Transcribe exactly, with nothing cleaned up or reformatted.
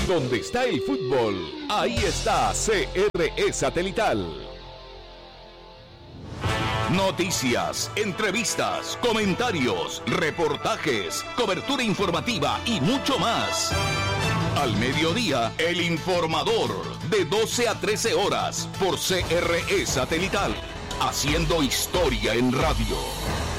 Donde está el fútbol, ahí está C R E Satelital. Noticias, entrevistas, comentarios, reportajes, cobertura informativa y mucho más. Al mediodía, El Informador, de doce a trece horas, por C R E Satelital, haciendo historia en radio.